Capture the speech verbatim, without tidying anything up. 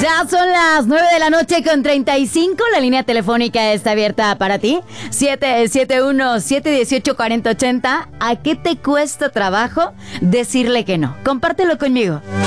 Ya son las nueve de la noche con treinta y cinco. La línea telefónica está abierta para ti. siete siete uno, siete uno ocho, cuatro cero ocho cero. ¿A qué te cuesta trabajo decirle que no? Compártelo conmigo.